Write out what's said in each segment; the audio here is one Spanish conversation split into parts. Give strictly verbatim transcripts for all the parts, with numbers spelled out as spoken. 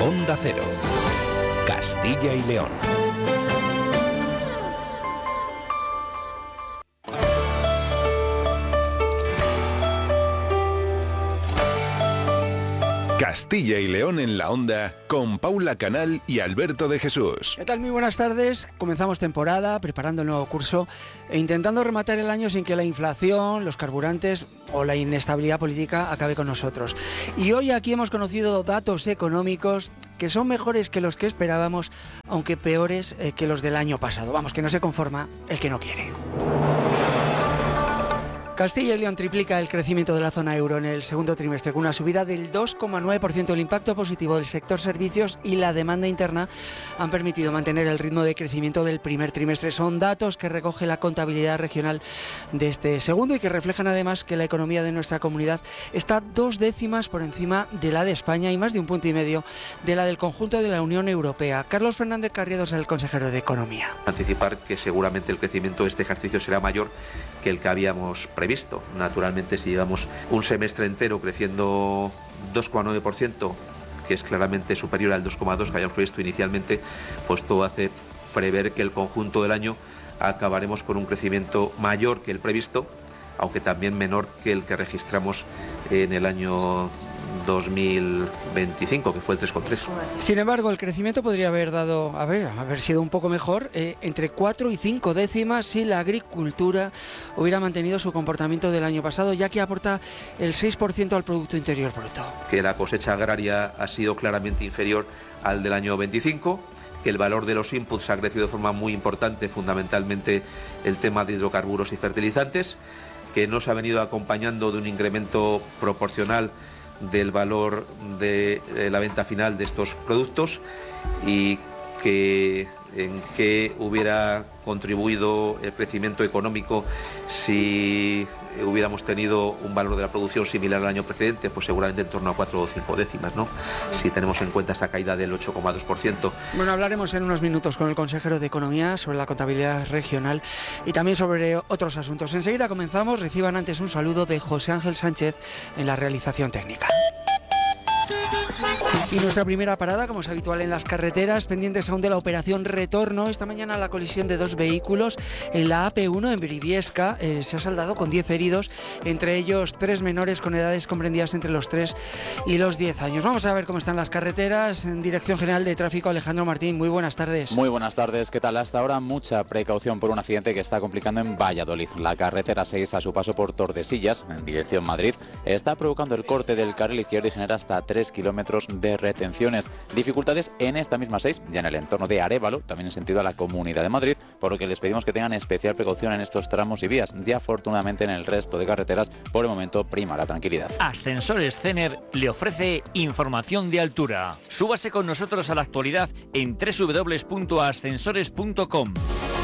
Onda Cero, Castilla y León. Castilla y León en la Onda, con Paula Canal y Alberto de Jesús. ¿Qué tal? Muy buenas tardes. Comenzamos temporada, preparando el nuevo curso e intentando rematar el año sin que la inflación, los carburantes o la inestabilidad política acabe con nosotros. Y hoy aquí hemos conocido datos económicos que son mejores que los que esperábamos, aunque peores eh, que los del año pasado. Vamos, que no se conforma el que no quiere. Castilla y León triplica el crecimiento de la zona euro en el segundo trimestre, con una subida del dos coma nueve por ciento. El impacto positivo del sector servicios y la demanda interna han permitido mantener el ritmo de crecimiento del primer trimestre. Son datos que recoge la contabilidad regional de este segundo y que reflejan además que la economía de nuestra comunidad está dos décimas por encima de la de España y más de un punto y medio de la del conjunto de la Unión Europea. Carlos Fernández Carriedo es el consejero de Economía. Anticipar que seguramente el crecimiento de este ejercicio será mayor que el que habíamos previsto. Naturalmente, si llevamos un semestre entero creciendo dos coma nueve por ciento, que es claramente superior al dos coma dos por ciento que habíamos previsto inicialmente, pues todo hace prever que el conjunto del año acabaremos con un crecimiento mayor que el previsto, aunque también menor que el que registramos en el año dos mil veinticinco, que fue el tres coma tres. Sin embargo, el crecimiento podría haber dado, a ver, haber sido un poco mejor, eh, entre cuatro y cinco décimas si la agricultura hubiera mantenido su comportamiento del año pasado, ya que aporta el seis por ciento al Producto Interior Bruto. Que la cosecha agraria ha sido claramente inferior al del año veinticinco, que el valor de los inputs ha crecido de forma muy importante, fundamentalmente el tema de hidrocarburos y fertilizantes, que no se ha venido acompañando de un incremento proporcional del valor de la venta final de estos productos, y que en qué hubiera contribuido el crecimiento económico si hubiéramos tenido un valor de la producción similar al año precedente, pues seguramente en torno a cuatro o cinco décimas, ¿no? Si tenemos en cuenta esta caída del ocho coma dos por ciento. Bueno, hablaremos en unos minutos con el consejero de Economía sobre la contabilidad regional y también sobre otros asuntos. Enseguida comenzamos. Reciban antes un saludo de José Ángel Sánchez en la realización técnica. Y nuestra primera parada, como es habitual en las carreteras, pendientes aún de la operación retorno. Esta mañana la colisión de dos vehículos en la A P uno en Briviesca eh, se ha saldado con diez heridos, entre ellos tres menores con edades comprendidas entre los tres y los diez años. Vamos a ver cómo están las carreteras. En Dirección General de Tráfico, Alejandro Martín, muy buenas tardes. Muy buenas tardes, ¿qué tal? Hasta ahora mucha precaución por un accidente que está complicando en Valladolid. La carretera seis, a su paso por Tordesillas, en dirección Madrid, está provocando el corte del carril izquierdo y genera hasta tres kilómetros de retenciones. Dificultades en esta misma seis, ya en el entorno de Arévalo, también en sentido a la Comunidad de Madrid, por lo que les pedimos que tengan especial precaución en estos tramos y vías. Ya afortunadamente en el resto de carreteras, por el momento, prima la tranquilidad. Ascensores Cener le ofrece información de altura. Súbase con nosotros a la actualidad en doble u doble u doble u punto ascensores punto com.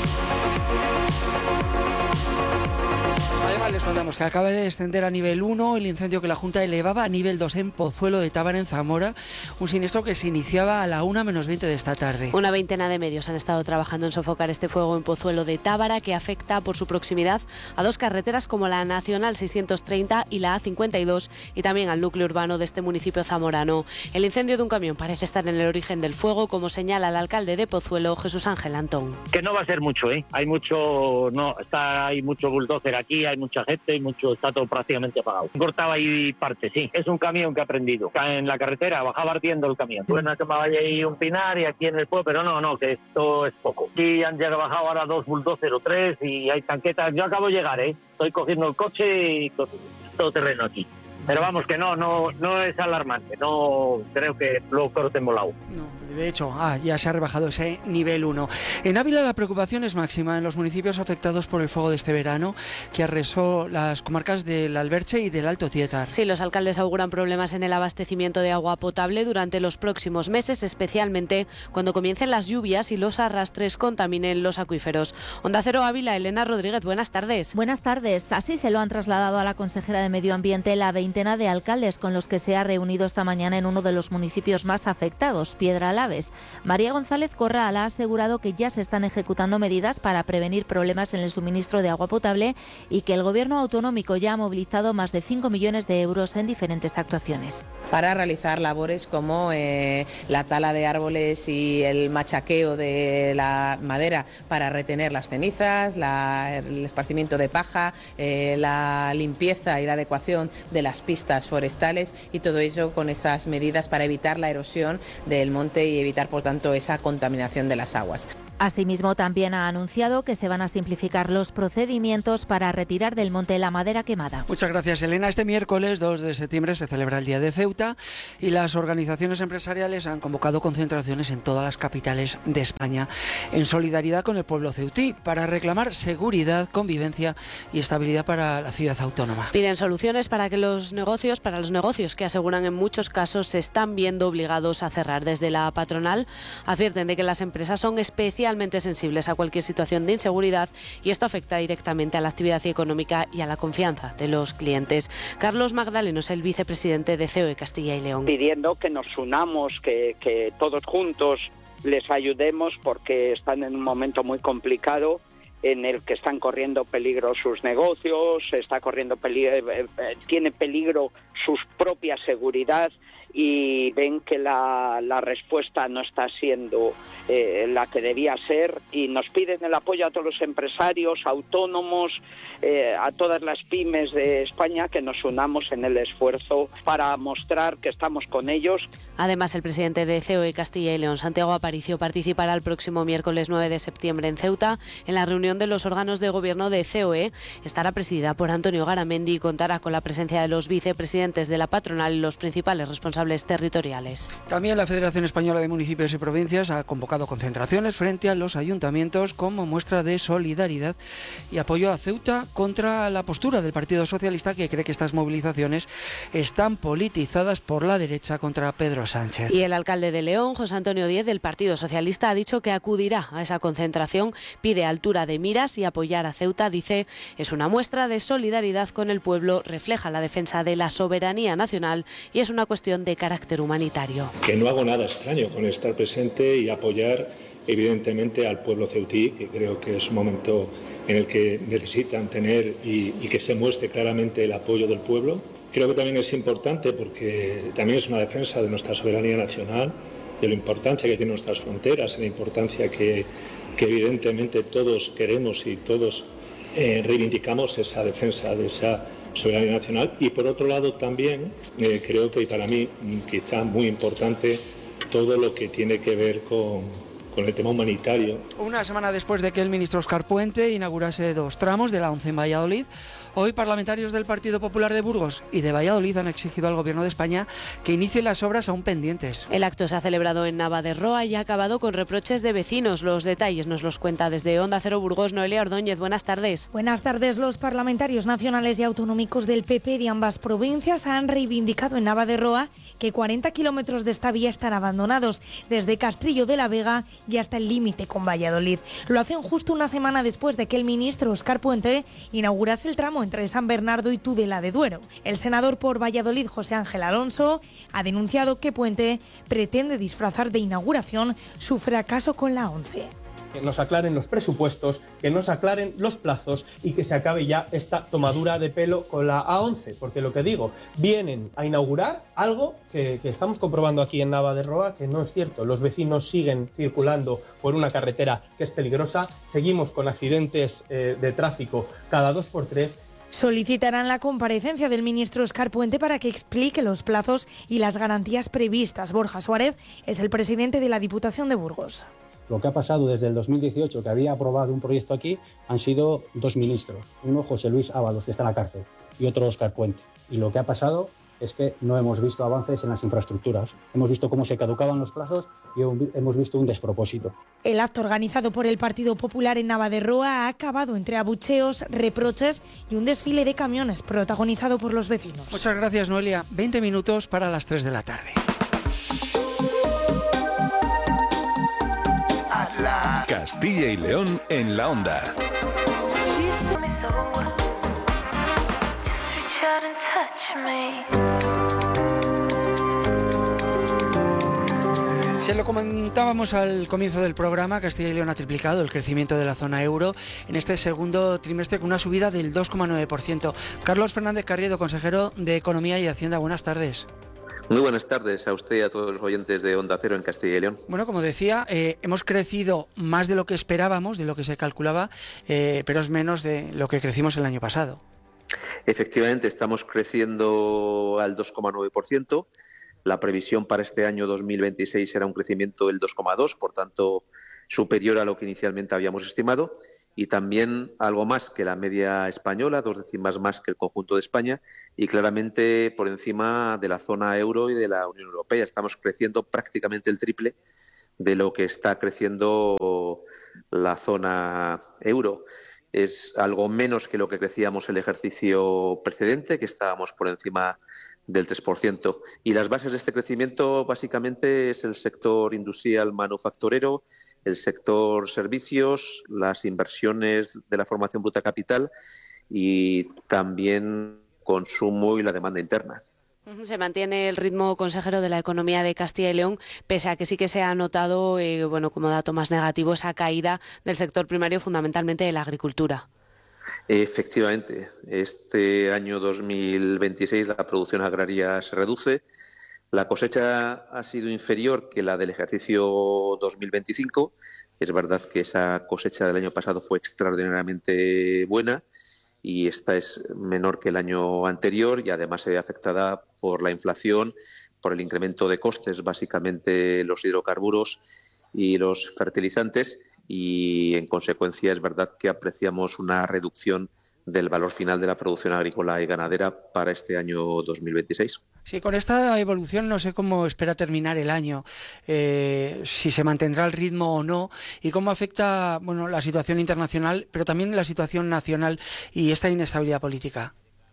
Además les contamos que acaba de descender a nivel uno el incendio que la Junta elevaba a nivel dos en Pozuelo de Tábara, en Zamora, un siniestro que se iniciaba a la una menos veinte de esta tarde. Una veintena de medios han estado trabajando en sofocar este fuego en Pozuelo de Tábara, que afecta por su proximidad a dos carreteras como la Nacional seiscientos treinta y la A cincuenta y dos, y también al núcleo urbano de este municipio zamorano. El incendio de un camión parece estar en el origen del fuego, como señala el alcalde de Pozuelo, Jesús Ángel Antón. Que no va a ser mucho, ¿eh? Hay mucho, no, está, hay mucho bulldozer aquí, hay mucha gente y mucho, está todo prácticamente apagado. Cortaba ahí parte, sí. Es un camión que ha prendido. En la carretera bajaba ardiendo el camión. Bueno, es que me vaya ahí un pinar y aquí en el pueblo, pero no, no, que esto es poco. Sí, han llegado bajado ahora dos bulldozer o tres y hay tanquetas. Yo acabo de llegar, ¿eh? Estoy cogiendo el coche y todo terreno aquí. Pero vamos, que no, no, no es alarmante, no creo que lo corten volado. No, de hecho, ah, ya se ha rebajado ese nivel uno. En Ávila la preocupación es máxima en los municipios afectados por el fuego de este verano, que arrasó las comarcas del Alberche y del Alto Tietar. Sí, los alcaldes auguran problemas en el abastecimiento de agua potable durante los próximos meses, especialmente cuando comiencen las lluvias y los arrastres contaminen los acuíferos. Onda Cero Ávila, Elena Rodríguez, buenas tardes. Buenas tardes. Así se lo han trasladado a la consejera de Medio Ambiente, la veinte treintena de alcaldes con los que se ha reunido esta mañana en uno de los municipios más afectados, Piedralaves. María González Corral ha asegurado que ya se están ejecutando medidas para prevenir problemas en el suministro de agua potable y que el Gobierno autonómico ya ha movilizado más de cinco millones de euros en diferentes actuaciones. Para realizar labores como eh, la tala de árboles y el machaqueo de la madera para retener las cenizas, la, el esparcimiento de paja, eh, la limpieza y la adecuación de las pistas forestales y todo ello con esas medidas para evitar la erosión del monte y evitar, por tanto, esa contaminación de las aguas. Asimismo, también ha anunciado que se van a simplificar los procedimientos para retirar del monte la madera quemada. Muchas gracias, Elena. Este miércoles dos de septiembre se celebra el Día de Ceuta y las organizaciones empresariales han convocado concentraciones en todas las capitales de España en solidaridad con el pueblo ceutí para reclamar seguridad, convivencia y estabilidad para la ciudad autónoma. Piden soluciones para que los negocios, para los negocios que aseguran en muchos casos se están viendo obligados a cerrar. Desde la patronal advierten de que las empresas son especialmente sensibles a cualquier situación de inseguridad y esto afecta directamente a la actividad económica y a la confianza de los clientes. Carlos Magdaleno es el vicepresidente de C O E Castilla y León. Pidiendo que nos unamos, que, que todos juntos les ayudemos porque están en un momento muy complicado en el que están corriendo peligro sus negocios, está corriendo peligro, eh, eh, tiene peligro su propia seguridad y ven que la, la respuesta no está siendo eh, la que debía ser y nos piden el apoyo a todos los empresarios, autónomos, eh, a todas las pymes de España que nos unamos en el esfuerzo para mostrar que estamos con ellos. Además, el presidente de C O E Castilla y León, Santiago Aparicio, participará el próximo miércoles nueve de septiembre en Ceuta en la reunión de los órganos de gobierno de C O E. Estará presidida por Antonio Garamendi y contará con la presencia de los vicepresidentes de la patronal y los principales responsables territoriales. También la Federación Española de Municipios y Provincias ha convocado concentraciones frente a los ayuntamientos como muestra de solidaridad y apoyo a Ceuta contra la postura del Partido Socialista, que cree que estas movilizaciones están politizadas por la derecha contra Pedro Sánchez. Y el alcalde de León, José Antonio Díez, del Partido Socialista, ha dicho que acudirá a esa concentración, pide altura de miras y apoyar a Ceuta. Dice, es una muestra de solidaridad con el pueblo, refleja la defensa de la soberanía nacional y es una cuestión de carácter humanitario. Que no hago nada extraño con estar presente y apoyar evidentemente al pueblo ceutí, que creo que es un momento en el que necesitan tener y, y que se muestre claramente el apoyo del pueblo. Creo que también es importante porque también es una defensa de nuestra soberanía nacional, de la importancia que tienen nuestras fronteras, de la importancia que, que evidentemente todos queremos y todos eh, reivindicamos esa defensa de esa soberanía nacional. Y por otro lado también eh, creo que para mí quizá muy importante todo lo que tiene que ver con, con el tema humanitario. Una semana después de que el ministro Óscar Puente inaugurase dos tramos de la once en Valladolid, hoy parlamentarios del Partido Popular de Burgos y de Valladolid han exigido al Gobierno de España que inicie las obras aún pendientes. El acto se ha celebrado en Navaderroa y ha acabado con reproches de vecinos. Los detalles nos los cuenta desde Onda Cero Burgos Noelia Ordóñez. Buenas tardes. Buenas tardes. Los parlamentarios nacionales y autonómicos del P P de ambas provincias han reivindicado en Navaderroa que cuarenta kilómetros de esta vía están abandonados, desde Castrillo de la Vega y hasta el límite con Valladolid. Lo hacen justo una semana después de que el ministro Óscar Puente inaugurase el tramo entre San Bernardo y Tudela de Duero. El senador por Valladolid, José Ángel Alonso, ha denunciado que Puente pretende disfrazar de inauguración su fracaso con la once. Que nos aclaren los presupuestos, que nos aclaren los plazos y que se acabe ya esta tomadura de pelo con la A once, porque lo que digo, vienen a inaugurar algo que, que estamos comprobando aquí en Navaderroa, que no es cierto. Los vecinos siguen circulando por una carretera que es peligrosa, seguimos con accidentes eh, de tráfico cada dos por tres. Solicitarán la comparecencia del ministro Óscar Puente para que explique los plazos y las garantías previstas. Borja Suárez es el presidente de la Diputación de Burgos. Lo que ha pasado desde el dos mil dieciocho, que había aprobado un proyecto aquí, han sido dos ministros. Uno, José Luis Ábalos, que está en la cárcel, y otro, Óscar Puente. Y lo que ha pasado es que no hemos visto avances en las infraestructuras. Hemos visto cómo se caducaban los plazos y hemos visto un despropósito. El acto organizado por el Partido Popular en Navaderroa ha acabado entre abucheos, reproches y un desfile de camiones protagonizado por los vecinos. Muchas gracias, Noelia. veinte minutos para las tres de la tarde. Castilla y León en la onda. Touch Se lo comentábamos al comienzo del programa, Castilla y León ha triplicado el crecimiento de la zona euro en este segundo trimestre con una subida del dos coma nueve por ciento. Carlos Fernández Carriedo, consejero de Economía y Hacienda, buenas tardes. Muy buenas tardes a usted y a todos los oyentes de Onda Cero en Castilla y León. Bueno, como decía, eh, hemos crecido más de lo que esperábamos, de lo que se calculaba, eh, pero es menos de lo que crecimos el año pasado. Efectivamente, estamos creciendo al dos coma nueve por ciento. La previsión para este año dos mil veintiséis era un crecimiento del dos coma dos por ciento, por tanto superior a lo que inicialmente habíamos estimado, y también algo más que la media española, dos décimas más que el conjunto de España, y claramente por encima de la zona euro y de la Unión Europea. Estamos creciendo prácticamente el triple de lo que está creciendo la zona euro. Es algo menos que lo que crecíamos el ejercicio precedente, que estábamos por encima del tres por ciento. Y las bases de este crecimiento básicamente es el sector industrial manufacturero, el sector servicios, las inversiones de la formación bruta capital y también consumo y la demanda interna. Se mantiene el ritmo, consejero, de la economía de Castilla y León, pese a que sí que se ha notado, eh, bueno, como dato más negativo, esa caída del sector primario, fundamentalmente de la agricultura. Efectivamente, este año dos mil veintiséis la producción agraria se reduce. La cosecha ha sido inferior que la del ejercicio dos mil veinticinco. Es verdad que esa cosecha del año pasado fue extraordinariamente buena y esta es menor que el año anterior y además se ve afectada por la inflación, por el incremento de costes, básicamente los hidrocarburos y los fertilizantes, y en consecuencia es verdad que apreciamos una reducción del valor final de la producción agrícola y ganadera para este año dos mil veintiséis. Sí, con esta evolución no sé cómo espera terminar el año, eh, si se mantendrá el ritmo o no, y cómo afecta, bueno, la situación internacional, pero también la situación nacional y esta inestabilidad política.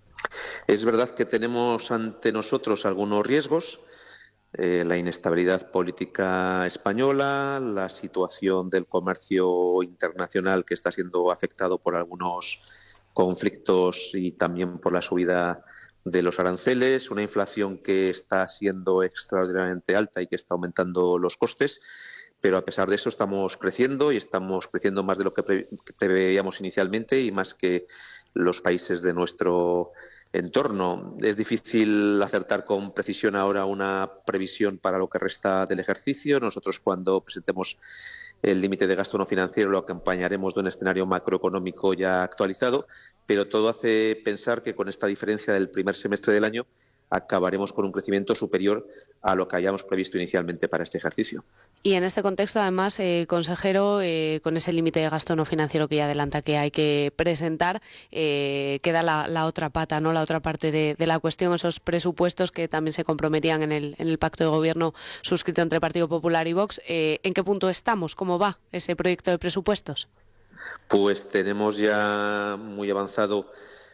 Es verdad que tenemos ante nosotros algunos riesgos. Eh, la inestabilidad política española, la situación del comercio internacional que está siendo afectado por algunos conflictos y también por la subida de los aranceles, una inflación que está siendo extraordinariamente alta y que está aumentando los costes, pero a pesar de eso estamos creciendo y estamos creciendo más de lo que preveíamos inicialmente y más que los países de nuestro entorno. Es difícil acertar con precisión ahora una previsión para lo que resta del ejercicio. Nosotros, cuando presentemos el límite de gasto no financiero, lo acompañaremos de un escenario macroeconómico ya actualizado, pero todo hace pensar que con esta diferencia del primer semestre del año acabaremos con un crecimiento superior a lo que hayamos previsto inicialmente para este ejercicio. Y en este contexto, además, eh, consejero, eh, con ese límite de gasto no financiero que ya adelanta que hay que presentar, eh, queda la, la otra pata, ¿no? La otra parte de, de la cuestión, esos presupuestos que también se comprometían en el, en el pacto de gobierno suscrito entre Partido Popular y Vox. Eh, ¿En qué punto estamos? ¿Cómo va ese proyecto de presupuestos? Pues tenemos ya muy avanzado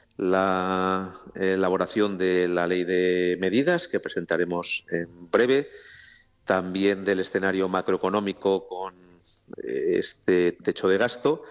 la elaboración de la ley de medidas que presentaremos en breve, también del escenario macroeconómico con este techo de gasto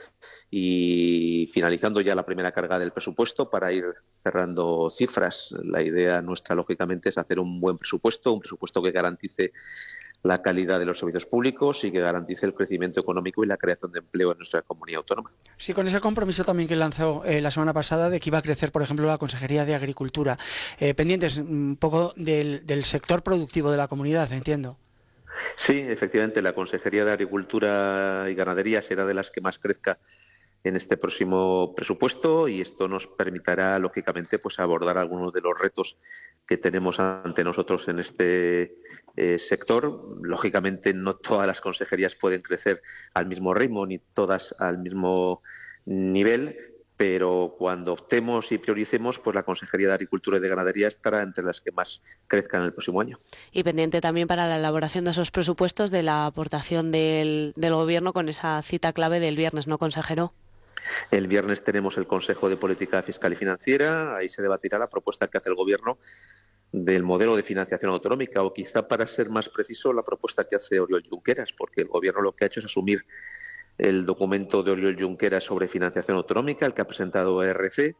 y finalizando ya la primera carga del presupuesto para ir cerrando cifras. La idea nuestra, lógicamente, es hacer un buen presupuesto, un presupuesto que garantice la calidad de los servicios públicos y que garantice el crecimiento económico y la creación de empleo en nuestra comunidad autónoma. Sí, con ese compromiso también que lanzó eh, la semana pasada de que iba a crecer, por ejemplo, la Consejería de Agricultura. Eh, pendientes un poco del, del sector productivo de la comunidad, entiendo. Sí, efectivamente, la Consejería de Agricultura y Ganadería será de las que más crezca en este próximo presupuesto y esto nos permitirá, lógicamente, pues abordar algunos de los retos que tenemos ante nosotros en este eh, sector. Lógicamente, no todas las consejerías pueden crecer al mismo ritmo ni todas al mismo nivel, pero cuando optemos y prioricemos, pues la Consejería de Agricultura y de Ganadería estará entre las que más crezcan en el próximo año. Y pendiente también para la elaboración de esos presupuestos de la aportación del, del Gobierno con esa cita clave del viernes, ¿no, consejero? El viernes tenemos el Consejo de Política Fiscal y Financiera. Ahí se debatirá la propuesta que hace el Gobierno del modelo de financiación autonómica, o quizá, para ser más preciso, la propuesta que hace Oriol Junqueras, porque el Gobierno lo que ha hecho es asumir el documento de Oriol Junqueras sobre financiación autonómica, el que ha presentado E R C,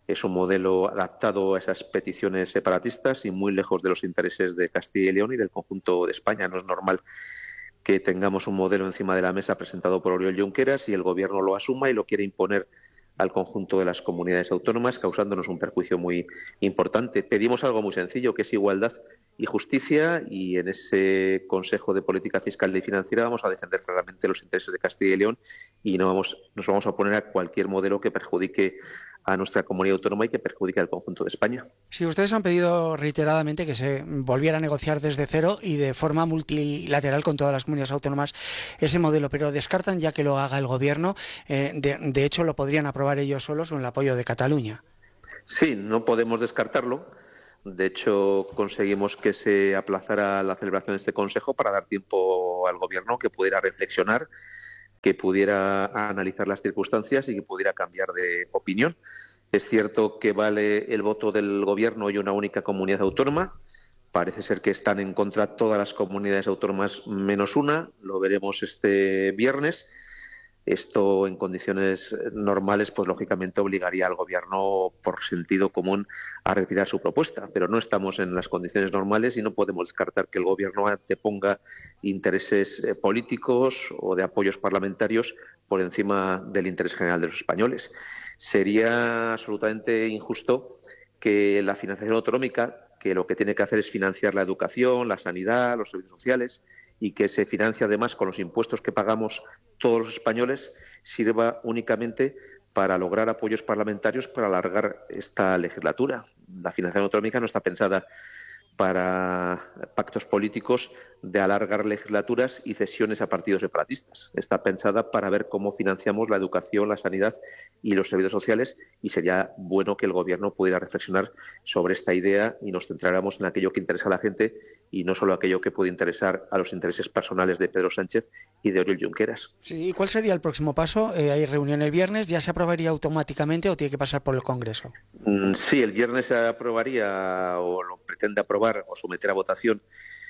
Es un modelo adaptado a esas peticiones separatistas y muy lejos de los intereses de Castilla y León y del conjunto de España. No es normal que tengamos un modelo encima de la mesa presentado por Oriol Junqueras y el Gobierno lo asuma y lo quiere imponer al conjunto de las comunidades autónomas, causándonos un perjuicio muy importante. Pedimos algo muy sencillo, que es igualdad y justicia, y en ese Consejo de Política Fiscal y Financiera vamos a defender claramente los intereses de Castilla y León y no vamos, nos vamos a oponer a cualquier modelo que perjudique a nuestra comunidad autónoma y que perjudique al conjunto de España. Sí, ustedes han pedido reiteradamente que se volviera a negociar desde cero y de forma multilateral con todas las comunidades autónomas ese modelo, pero descartan ya que lo haga el Gobierno. Eh, de, de hecho, lo podrían aprobar ellos solos con el apoyo de Cataluña. Sí, no podemos descartarlo. De hecho, conseguimos que se aplazara la celebración de este Consejo para dar tiempo al Gobierno que pudiera reflexionar, que pudiera analizar las circunstancias y que pudiera cambiar de opinión. Es cierto que vale el voto del Gobierno y una única comunidad autónoma. Parece ser que están en contra todas las comunidades autónomas menos una. Lo veremos este viernes. Esto, en condiciones normales, pues lógicamente obligaría al Gobierno, por sentido común, a retirar su propuesta. Pero no estamos en las condiciones normales y no podemos descartar que el Gobierno anteponga intereses eh, políticos o de apoyos parlamentarios por encima del interés general de los españoles. Sería absolutamente injusto que la financiación autonómica, que lo que tiene que hacer es financiar la educación, la sanidad, los servicios sociales, y que se financia además con los impuestos que pagamos todos los españoles, sirva únicamente para lograr apoyos parlamentarios para alargar esta legislatura. La financiación autonómica no está pensada para pactos políticos de alargar legislaturas y cesiones a partidos separatistas. Está pensada para ver cómo financiamos la educación, la sanidad y los servicios sociales, y sería bueno que el Gobierno pudiera reflexionar sobre esta idea y nos centráramos en aquello que interesa a la gente y no solo aquello que puede interesar a los intereses personales de Pedro Sánchez y de Oriol Junqueras. Sí, ¿y cuál sería el próximo paso? Eh, ¿Hay reunión el viernes? ¿Ya se aprobaría automáticamente o tiene que pasar por el Congreso? Mm, sí, el viernes se aprobaría o lo pretende aprobar o someter a votación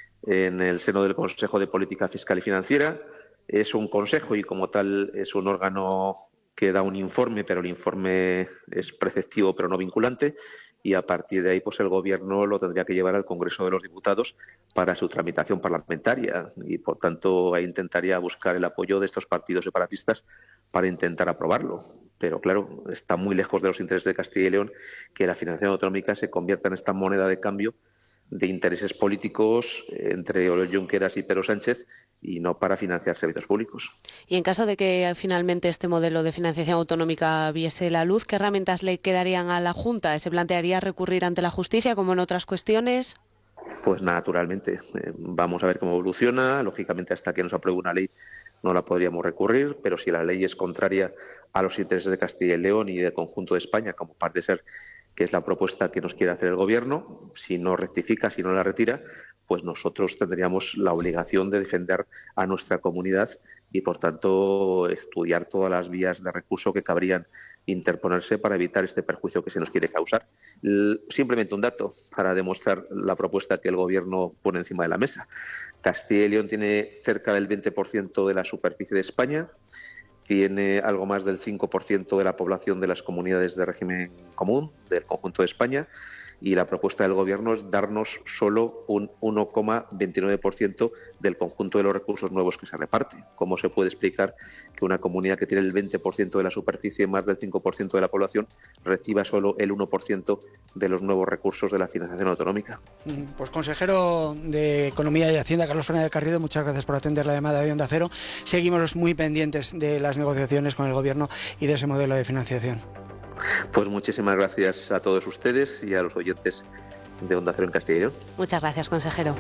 en el seno del Consejo de Política Fiscal y Financiera. Es un consejo y como tal es un órgano que da un informe, pero el informe es preceptivo pero no vinculante, y a partir de ahí pues el Gobierno lo tendría que llevar al Congreso de los Diputados para su tramitación parlamentaria y por tanto ahí intentaría buscar el apoyo de estos partidos separatistas para intentar aprobarlo. Pero claro, está muy lejos de los intereses de Castilla y León que la financiación autonómica se convierta en esta moneda de cambio de intereses políticos entre Oriol Junqueras y Pedro Sánchez y no para financiar servicios públicos. Y en caso de que finalmente este modelo de financiación autonómica viese la luz, ¿qué herramientas le quedarían a la Junta? ¿Se plantearía recurrir ante la justicia como en otras cuestiones? Pues naturalmente. Eh, vamos a ver cómo evoluciona. Lógicamente, hasta que nos apruebe una ley no la podríamos recurrir, pero si la ley es contraria a los intereses de Castilla y León y del conjunto de España, como parece ser que es la propuesta que nos quiere hacer el Gobierno, si no rectifica, si no la retira, pues nosotros tendríamos la obligación de defender a nuestra comunidad y, por tanto, estudiar todas las vías de recurso que cabrían interponerse para evitar este perjuicio que se nos quiere causar. Simplemente un dato para demostrar la propuesta que el Gobierno pone encima de la mesa. Castilla y León tiene cerca del veinte por ciento de la superficie de España, tiene algo más del cinco por ciento de la población de las comunidades de régimen común del conjunto de España, y la propuesta del Gobierno es darnos solo un uno coma veintinueve por ciento del conjunto de los recursos nuevos que se reparten. ¿Cómo se puede explicar que una comunidad que tiene el veinte por ciento de la superficie, más del cinco por ciento de la población, reciba solo el uno por ciento de los nuevos recursos de la financiación autonómica? Pues consejero de Economía y Hacienda, Carlos Fernández Garrido, muchas gracias por atender la llamada de Onda Cero. Seguimos muy pendientes de las negociaciones con el Gobierno y de ese modelo de financiación. Pues muchísimas gracias a todos ustedes y a los oyentes de Onda Cero en Castilla y León. Muchas gracias, consejero.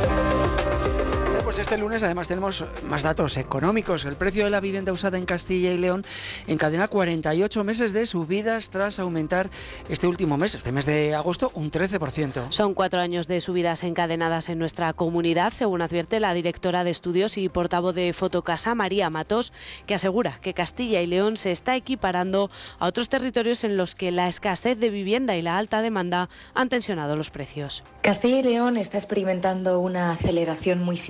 Pues este lunes además tenemos más datos económicos. El precio de la vivienda usada en Castilla y León encadena cuarenta y ocho meses de subidas tras aumentar este último mes, este mes de agosto, un trece por ciento. Son cuatro años de subidas encadenadas en nuestra comunidad, según advierte la directora de estudios y portavoz de Fotocasa, María Matos, que asegura que Castilla y León se está equiparando a otros territorios en los que la escasez de vivienda y la alta demanda han tensionado los precios. Castilla y León está experimentando una aceleración muy significativa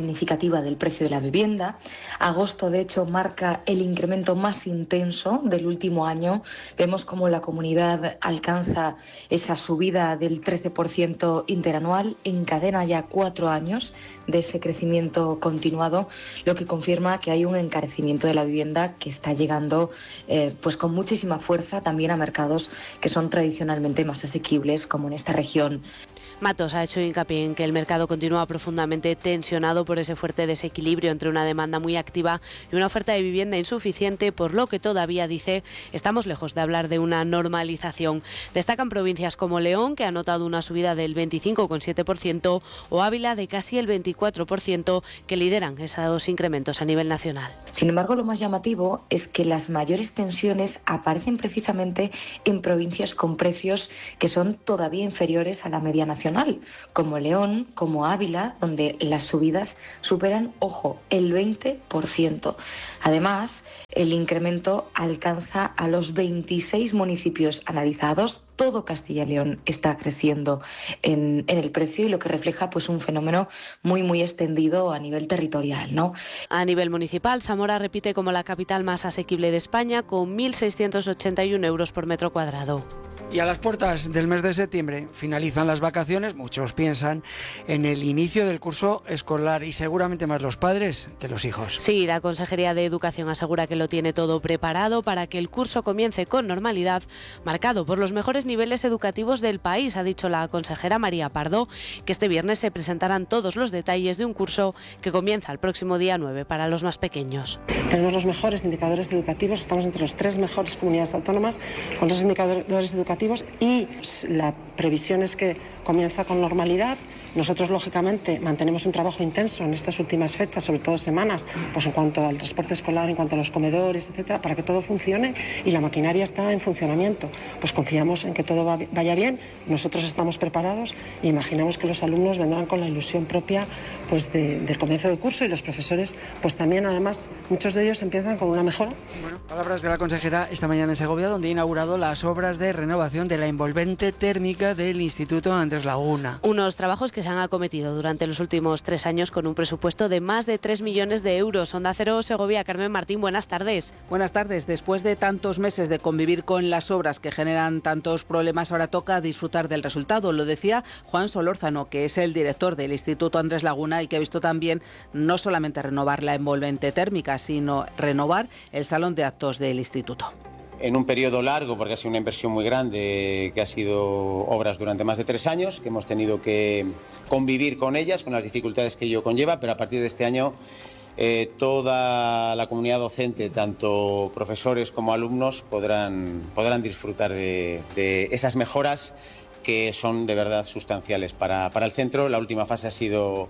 negativa del precio de la vivienda. Agosto, de hecho, marca el incremento más intenso del último año. Vemos cómo la comunidad alcanza esa subida del trece por ciento interanual, encadena ya cuatro años de ese crecimiento continuado, lo que confirma que hay un encarecimiento de la vivienda que está llegando eh, pues con muchísima fuerza también a mercados que son tradicionalmente más asequibles, como en esta región. Matos ha hecho hincapié en que el mercado continúa profundamente tensionado por ese fuerte desequilibrio entre una demanda muy activa y una oferta de vivienda insuficiente, por lo que todavía, dice, estamos lejos de hablar de una normalización. Destacan provincias como León, que ha notado una subida del veinticinco coma siete por ciento, o Ávila de casi el veinticuatro por ciento, que lideran esos incrementos a nivel nacional. Sin embargo, lo más llamativo es que las mayores tensiones aparecen precisamente en provincias con precios que son todavía inferiores a la media nacional, como León, como Ávila, donde las subidas superan, ojo, el veinte por ciento. Además, el incremento alcanza a los veintiséis municipios analizados. Todo Castilla y León está creciendo en, en el precio, y lo que refleja pues un fenómeno muy muy extendido a nivel territorial, ¿no? A nivel municipal, Zamora repite como la capital más asequible de España, con mil seiscientos ochenta y uno euros por metro cuadrado. Y a las puertas del mes de septiembre finalizan las vacaciones. Muchos piensan en el inicio del curso escolar, y seguramente más los padres que los hijos. Sí, la Consejería de Educación asegura que lo tiene todo preparado para que el curso comience con normalidad, marcado por los mejores niveles educativos del país. Ha dicho la consejera María Pardo que este viernes se presentarán todos los detalles de un curso que comienza el próximo día nueve para los más pequeños. Tenemos los mejores indicadores educativos, estamos entre las tres mejores comunidades autónomas con los indicadores educativos, y la previsión es que comienza con normalidad. Nosotros, lógicamente, mantenemos un trabajo intenso en estas últimas fechas, sobre todo semanas, pues en cuanto al transporte escolar, en cuanto a los comedores, etcétera, para que todo funcione, y la maquinaria está en funcionamiento. Pues confiamos en que todo va, vaya bien, nosotros estamos preparados e imaginamos que los alumnos vendrán con la ilusión propia pues de, del comienzo del curso, y los profesores pues también, además, muchos de ellos empiezan con una mejora. Bueno, palabras de la consejera esta mañana en Segovia, donde ha inaugurado las obras de renovación de la envolvente térmica del Instituto Andrés Laguna. Unos trabajos que se han acometido durante los últimos tres años con un presupuesto de más de tres millones de euros. Onda Cero Segovia, Carmen Martín, buenas tardes. Buenas tardes. Después de tantos meses de convivir con las obras que generan tantos problemas, ahora toca disfrutar del resultado. Lo decía Juan Solórzano, que es el director del Instituto Andrés Laguna, y que ha visto también no solamente renovar la envolvente térmica, sino renovar el salón de actos del instituto. En un periodo largo, porque ha sido una inversión muy grande, que ha sido obras durante más de tres años, que hemos tenido que convivir con ellas, con las dificultades que ello conlleva, pero a partir de este año eh, toda la comunidad docente, tanto profesores como alumnos, podrán, podrán disfrutar de, de esas mejoras que son de verdad sustanciales para, para el centro. La última fase ha sido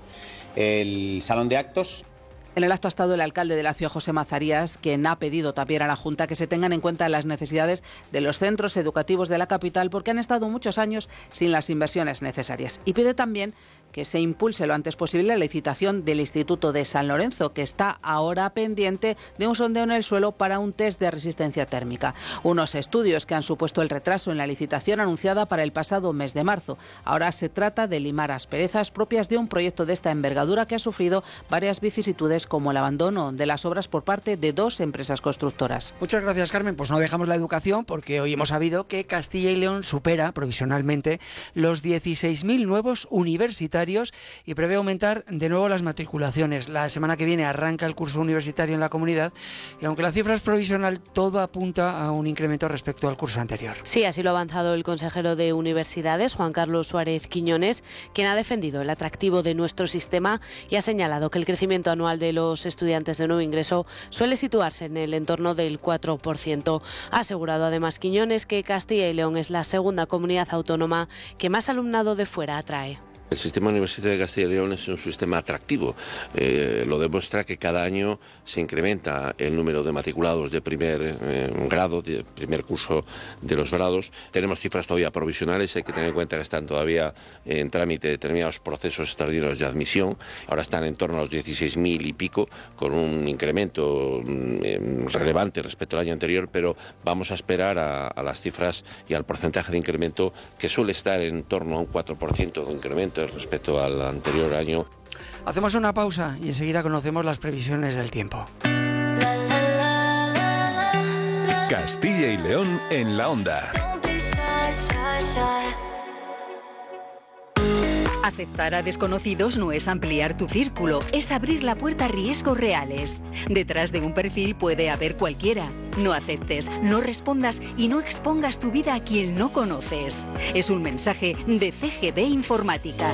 el salón de actos. En el acto ha estado el alcalde de la ciudad, José Mazarías, quien ha pedido también a la Junta que se tengan en cuenta las necesidades de los centros educativos de la capital, porque han estado muchos años sin las inversiones necesarias. Y pide también que se impulse lo antes posible la licitación del Instituto de San Lorenzo, que está ahora pendiente de un sondeo en el suelo para un test de resistencia térmica. Unos estudios que han supuesto el retraso en la licitación anunciada para el pasado mes de marzo. Ahora se trata de limar asperezas propias de un proyecto de esta envergadura que ha sufrido varias vicisitudes, como el abandono de las obras por parte de dos empresas constructoras. Muchas gracias, Carmen. Pues no dejamos la educación, porque hoy hemos sabido que Castilla y León supera provisionalmente los dieciséis mil nuevos universitarios y prevé aumentar de nuevo las matriculaciones. La semana que viene arranca el curso universitario en la comunidad, y aunque la cifra es provisional, todo apunta a un incremento respecto al curso anterior. Sí, así lo ha avanzado el consejero de Universidades, Juan Carlos Suárez Quiñones, quien ha defendido el atractivo de nuestro sistema y ha señalado que el crecimiento anual de los estudiantes de nuevo ingreso suele situarse en el entorno del cuatro por ciento. Ha asegurado además Quiñones que Castilla y León es la segunda comunidad autónoma que más alumnado de fuera atrae. El sistema universitario de Castilla y León es un sistema atractivo. Eh, lo demuestra que cada año se incrementa el número de matriculados de primer eh, grado, de primer curso de los grados. Tenemos cifras todavía provisionales, hay que tener en cuenta que están todavía en trámite determinados procesos extraordinarios de admisión. Ahora están en torno a los dieciséis mil y pico, con un incremento eh, relevante respecto al año anterior, pero vamos a esperar a, a las cifras y al porcentaje de incremento, que suele estar en torno a un cuatro por ciento de incremento respecto al anterior año. Hacemos una pausa y enseguida conocemos las previsiones del tiempo. Castilla y León en la onda. Aceptar a desconocidos no es ampliar tu círculo, es abrir la puerta a riesgos reales. Detrás de un perfil puede haber cualquiera. No aceptes, no respondas y no expongas tu vida a quien no conoces. Es un mensaje de C G B Informática.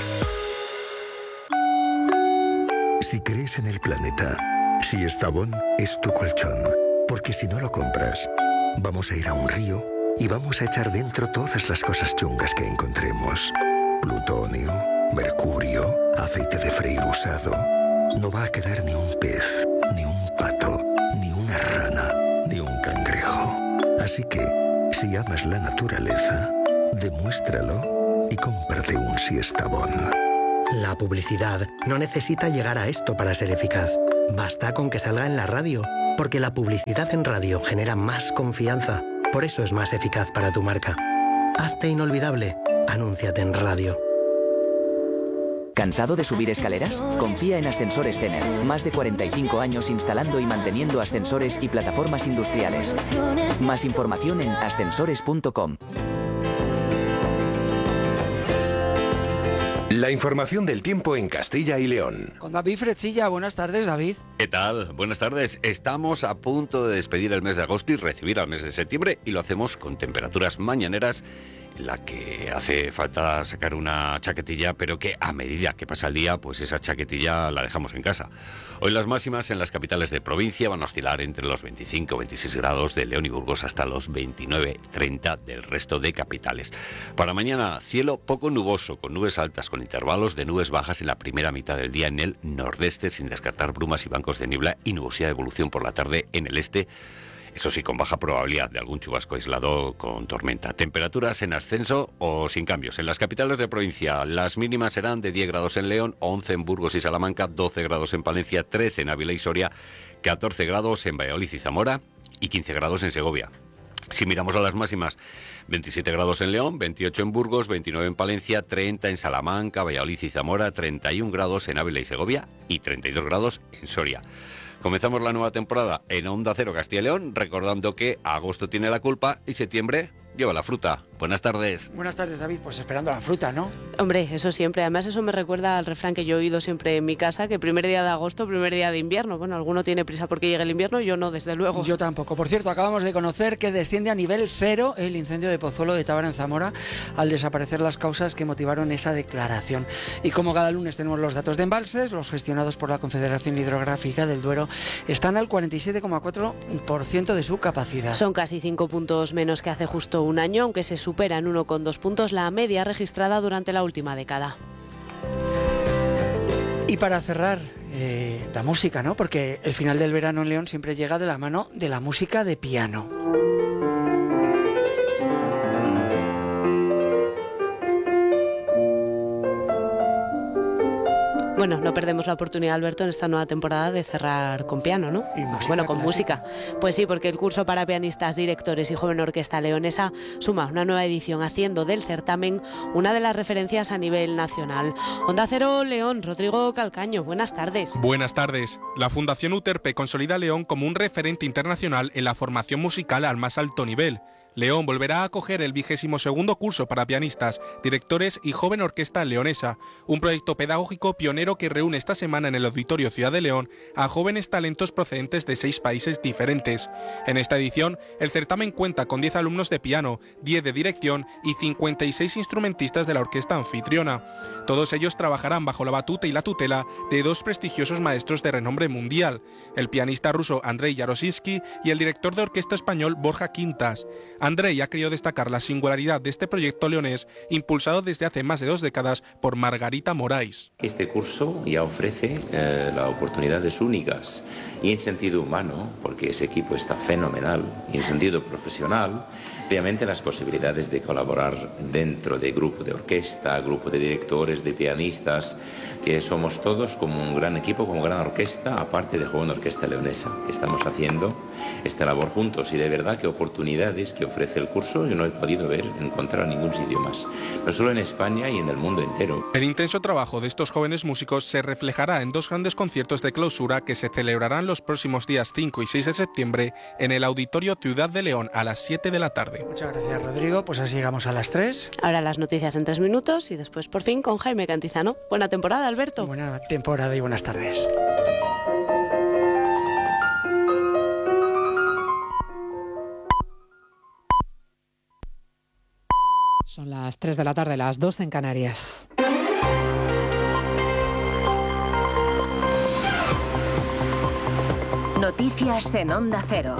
Si crees en el planeta, si Estavón es tu colchón, porque si no lo compras, vamos a ir a un río y vamos a echar dentro todas las cosas chungas que encontremos. Plutonio, mercurio, aceite de freír usado. No va a quedar ni un pez, ni un pato, ni una rana, ni un cangrejo. Así que, si amas la naturaleza, demuéstralo y cómprate un Siestabón. La publicidad no necesita llegar a esto para ser eficaz. Basta con que salga en la radio, porque la publicidad en radio genera más confianza. Por eso es más eficaz para tu marca. Hazte inolvidable. Anúnciate en radio. ¿Cansado de subir escaleras? Confía en Ascensores Cener. Más de cuarenta y cinco años instalando y manteniendo ascensores y plataformas industriales. Más información en ascensores punto com. La información del tiempo en Castilla y León. Con David Frechilla. Buenas tardes, David. ¿Qué tal? Buenas tardes. Estamos a punto de despedir el mes de agosto y recibir al mes de septiembre, y lo hacemos con temperaturas mañaneras en la que hace falta sacar una chaquetilla, pero que a medida que pasa el día, pues esa chaquetilla la dejamos en casa. Hoy las máximas en las capitales de provincia van a oscilar entre los veinticinco veintiséis grados de León y Burgos hasta los veintinueve treinta del resto de capitales. Para mañana, cielo poco nuboso, con nubes altas, con intervalos de nubes bajas en la primera mitad del día en el nordeste, sin descartar brumas y bancos de niebla, y nubosidad de evolución por la tarde en el este. Eso sí, con baja probabilidad de algún chubasco aislado con tormenta. Temperaturas en ascenso o sin cambios. En las capitales de provincia, las mínimas serán de diez grados en León, once en Burgos y Salamanca, doce grados en Palencia, trece en Ávila y Soria, catorce grados en Valladolid y Zamora y quince grados en Segovia. Si miramos a las máximas, veintisiete grados en León, veintiocho en Burgos, veintinueve en Palencia, treinta en Salamanca, Valladolid y Zamora, treinta y un grados en Ávila y Segovia y treinta y dos grados en Soria. Comenzamos la nueva temporada en Onda Cero Castilla y León, recordando que agosto tiene la culpa y septiembre lleva la fruta. Buenas tardes. Buenas tardes, David. Pues esperando la fruta, ¿no? Hombre, eso siempre. Además, eso me recuerda al refrán que yo he oído siempre en mi casa, que primer día de agosto, primer día de invierno. Bueno, alguno tiene prisa porque llegue el invierno, yo no, desde luego. Yo tampoco. Por cierto, acabamos de conocer que desciende a nivel cero el incendio de Pozuelo de Tábara en Zamora al desaparecer las causas que motivaron esa declaración. Y como cada lunes tenemos los datos de embalses, los gestionados por la Confederación Hidrográfica del Duero están al cuarenta y siete coma cuatro por ciento de su capacidad. Son casi cinco puntos menos que hace justo un año, aunque se supera en uno coma dos puntos la media registrada durante la última década. Y para cerrar, eh, la música, ¿no? Porque el final del verano en León siempre llega de la mano de la música de piano. Bueno, no perdemos la oportunidad, Alberto, en esta nueva temporada de cerrar con piano, ¿no? Y música bueno, con clásica. música. Pues sí, porque el curso para pianistas, directores y joven orquesta leonesa suma una nueva edición, haciendo del certamen una de las referencias a nivel nacional. Onda Cero León, Rodrigo Calcaño, buenas tardes. Buenas tardes. La Fundación Uterpe consolida a León como un referente internacional en la formación musical al más alto nivel. León volverá a acoger el vigésimo segundo curso para pianistas, directores y joven orquesta leonesa, un proyecto pedagógico pionero que reúne esta semana en el Auditorio Ciudad de León a jóvenes talentos procedentes de seis países diferentes. En esta edición, el certamen cuenta con diez alumnos de piano, diez de dirección y cincuenta y seis instrumentistas de la orquesta anfitriona. Todos ellos trabajarán bajo la batuta y la tutela de dos prestigiosos maestros de renombre mundial, el pianista ruso Andrei Yarositsky y el director de orquesta español Borja Quintas. Andrei ha querido destacar la singularidad de este proyecto leonés, impulsado desde hace más de dos décadas por Margarita Morais. Este curso ya ofrece eh, las oportunidades únicas y en sentido humano, porque ese equipo está fenomenal, y en sentido profesional, obviamente las posibilidades de colaborar dentro de grupo de orquesta, grupo de directores, de pianistas, que somos todos como un gran equipo, como gran orquesta, aparte de joven orquesta leonesa, que estamos haciendo esta labor juntos y de verdad que oportunidades que ofrece el curso yo no he podido ver, encontrar en ningún sitio más, no solo en España y en el mundo entero. El intenso trabajo de estos jóvenes músicos se reflejará en dos grandes conciertos de clausura que se celebrarán los próximos días cinco y seis de septiembre en el Auditorio Ciudad de León a las siete de la tarde. Muchas gracias, Rodrigo. Pues así llegamos a las tres. Ahora las noticias en tres minutos y después por fin con Jaime Cantizano. Buena temporada, Alberto. Buena temporada y buenas tardes. Son las tres de la tarde, las dos en Canarias. Noticias en Onda Cero.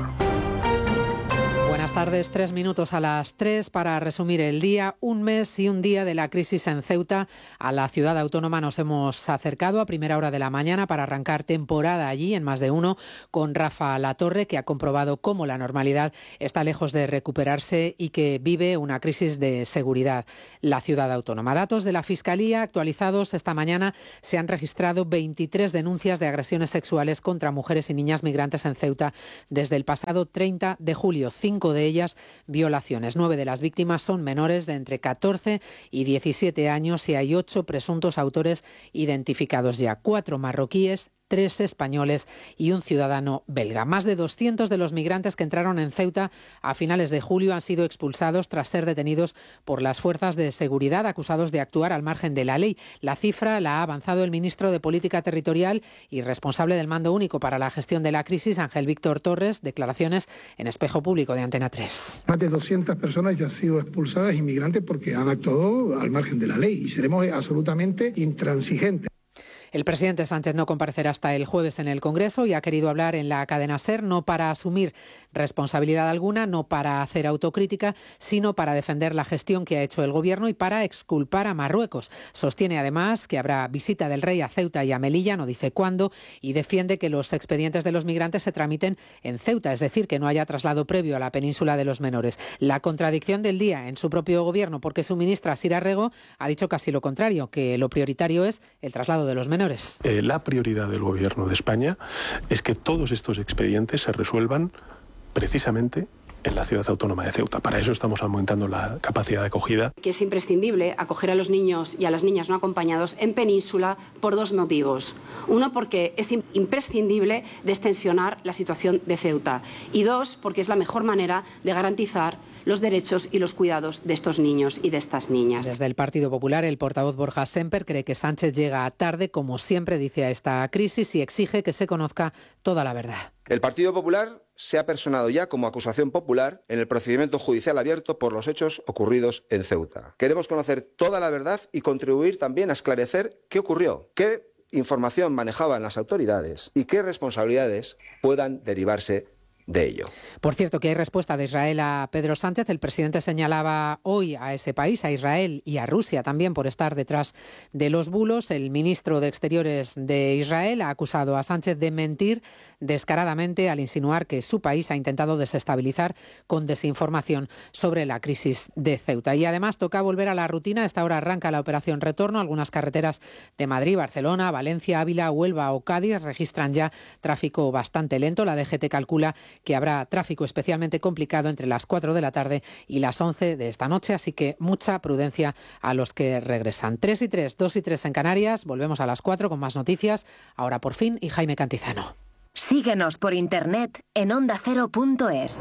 Buenas tardes, tres minutos a las tres para resumir el día. Un mes y un día de la crisis en Ceuta. A la ciudad autónoma nos hemos acercado a primera hora de la mañana para arrancar temporada allí en Más de Uno con Rafa Latorre, que ha comprobado cómo la normalidad está lejos de recuperarse y que vive una crisis de seguridad la ciudad autónoma. Datos de la Fiscalía actualizados esta mañana: se han registrado veintitrés denuncias de agresiones sexuales contra mujeres y niñas migrantes en Ceuta desde el pasado treinta de julio. Cinco de ellas violaciones. Nueve de las víctimas son menores de entre catorce y diecisiete años y hay ocho presuntos autores identificados ya. Cuatro marroquíes, tres españoles y un ciudadano belga. Más de doscientos de los migrantes que entraron en Ceuta a finales de julio han sido expulsados tras ser detenidos por las fuerzas de seguridad, acusados de actuar al margen de la ley. La cifra la ha avanzado el ministro de Política Territorial y responsable del Mando Único para la Gestión de la Crisis, Ángel Víctor Torres. Declaraciones en Espejo Público de Antena tres. Más de doscientas personas ya han sido expulsadas, inmigrantes, porque han actuado al margen de la ley y seremos absolutamente intransigentes. El presidente Sánchez no comparecerá hasta el jueves en el Congreso y ha querido hablar en la cadena SER, no para asumir responsabilidad alguna, no para hacer autocrítica, sino para defender la gestión que ha hecho el Gobierno y para exculpar a Marruecos. Sostiene además que habrá visita del rey a Ceuta y a Melilla, no dice cuándo, y defiende que los expedientes de los migrantes se tramiten en Ceuta, es decir, que no haya traslado previo a la península de los menores. La contradicción del día en su propio Gobierno, porque su ministra Sira Rego ha dicho casi lo contrario, que lo prioritario es el traslado de los menores. Eh, la prioridad del Gobierno de España es que todos estos expedientes se resuelvan precisamente en la ciudad autónoma de Ceuta. Para eso estamos aumentando la capacidad de acogida. Que es imprescindible acoger a los niños y a las niñas no acompañados en península por dos motivos. Uno, porque es imprescindible destensionar la situación de Ceuta. Y dos, porque es la mejor manera de garantizar los derechos y los cuidados de estos niños y de estas niñas. Desde el Partido Popular, el portavoz Borja Semper cree que Sánchez llega tarde, como siempre dice, a esta crisis y exige que se conozca toda la verdad. El Partido Popular se ha personado ya como acusación popular en el procedimiento judicial abierto por los hechos ocurridos en Ceuta. Queremos conocer toda la verdad y contribuir también a esclarecer qué ocurrió, qué información manejaban las autoridades y qué responsabilidades puedan derivarse de ello. Por cierto, que hay respuesta de Israel a Pedro Sánchez. El presidente señalaba hoy a ese país, a Israel y a Rusia también, por estar detrás de los bulos. El ministro de Exteriores de Israel ha acusado a Sánchez de mentir descaradamente al insinuar que su país ha intentado desestabilizar con desinformación sobre la crisis de Ceuta. Y además toca volver a la rutina. A esta hora arranca la operación Retorno. Algunas carreteras de Madrid, Barcelona, Valencia, Ávila, Huelva o Cádiz registran ya tráfico bastante lento. La D G T calcula que habrá tráfico especialmente complicado entre las cuatro de la tarde y las once de esta noche, así que mucha prudencia a los que regresan. tres y tres, dos y tres en Canarias, volvemos a las cuatro con más noticias, ahora por fin y Jaime Cantizano. Síguenos por internet en onda cero punto es.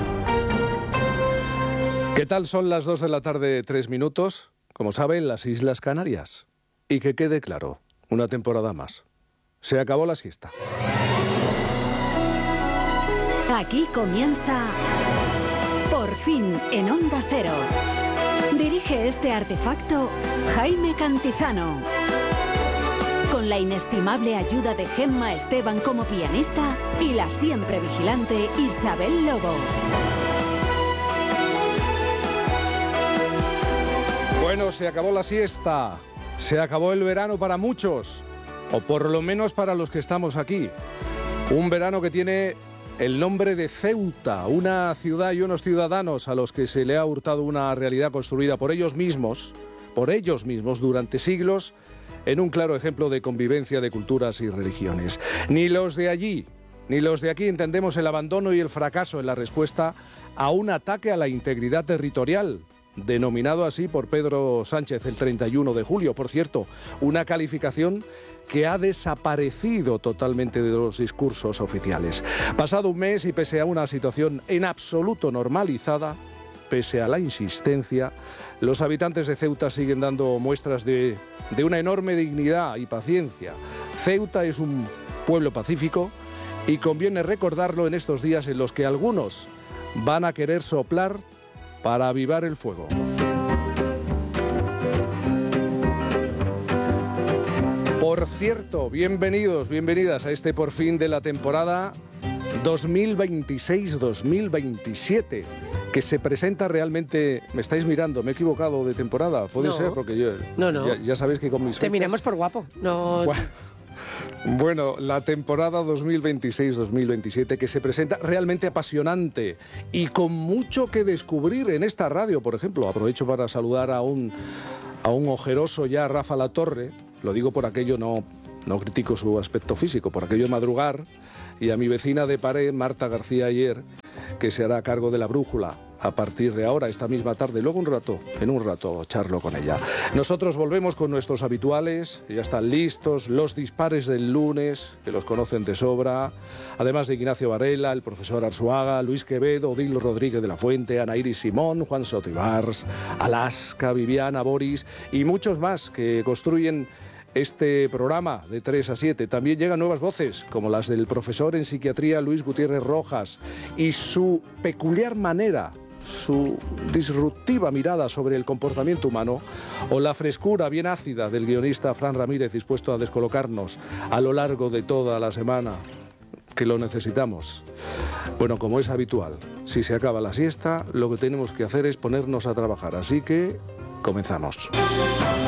¿Qué tal? Son las dos de la tarde, tres minutos, como saben, las Islas Canarias. Y que quede claro, una temporada más. Se acabó la siesta. Aquí comienza Por fin en Onda Cero. Dirige este artefacto Jaime Cantizano. Con la inestimable ayuda de Gemma Esteban como pianista y la siempre vigilante Isabel Lobo. Bueno, se acabó la siesta. Se acabó el verano para muchos. O por lo menos para los que estamos aquí. Un verano que tiene el nombre de Ceuta, una ciudad y unos ciudadanos a los que se le ha hurtado una realidad construida por ellos mismos, por ellos mismos durante siglos, en un claro ejemplo de convivencia de culturas y religiones. Ni los de allí, ni los de aquí entendemos el abandono y el fracaso en la respuesta a un ataque a la integridad territorial, denominado así por Pedro Sánchez el treinta y uno de julio. Por cierto, una calificación que ha desaparecido totalmente de los discursos oficiales. Pasado un mes y pese a una situación en absoluto normalizada, pese a la insistencia, los habitantes de Ceuta siguen dando muestras de, de una enorme dignidad y paciencia. Ceuta es un pueblo pacífico y conviene recordarlo en estos días en los que algunos van a querer soplar para avivar el fuego. Por cierto, bienvenidos, bienvenidas a este por fin de la temporada dos mil veintiséis dos mil veintisiete, que se presenta realmente... Me estáis mirando, me he equivocado de temporada, puede no. ser, porque yo... No, no. Ya, ya sabéis que con mis fechas... Te miramos por guapo, no... Bueno, bueno, la temporada dos mil veintiséis dos mil veintisiete que se presenta realmente apasionante y con mucho que descubrir en esta radio, por ejemplo. Aprovecho para saludar a un, a un ojeroso ya Rafa Latorre, lo digo por aquello, no, no critico su aspecto físico, por aquello de madrugar, y a mi vecina de pared, Marta García Ayer, que se hará cargo de la brújula a partir de ahora, esta misma tarde. Luego un rato, en un rato, charlo con ella. Nosotros volvemos con nuestros habituales, ya están listos, los dispares del lunes, que los conocen de sobra, además de Ignacio Varela, el profesor Arzuaga, Luis Quevedo, Odil Rodríguez de la Fuente, Ana Iris Simón, Juan Soto Ibars, Alaska, Viviana, Boris y muchos más que construyen este programa de tres a siete. También llegan nuevas voces, como las del profesor en psiquiatría Luis Gutiérrez Rojas y su peculiar manera, su disruptiva mirada sobre el comportamiento humano, o la frescura bien ácida del guionista Fran Ramírez, dispuesto a descolocarnos a lo largo de toda la semana, que lo necesitamos. Bueno, como es habitual, si se acaba la siesta, lo que tenemos que hacer es ponernos a trabajar. Así que comenzamos.